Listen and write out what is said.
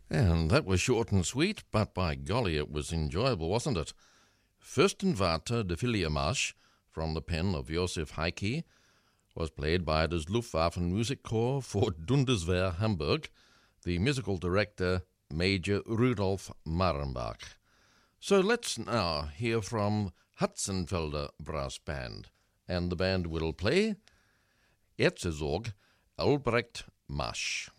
And that was short and sweet, but by golly, it was enjoyable, wasn't it? Fürstenwarte de Villiermarsch, from the pen of Josef Heike, was played by das Luftwaffen Musikchor for Bundeswehr Hamburg, the musical director Major Rudolf Marenbach. So let's now hear from Hutzenfelder Brass Band, and the band will play Erzherzog Albrecht Marsch.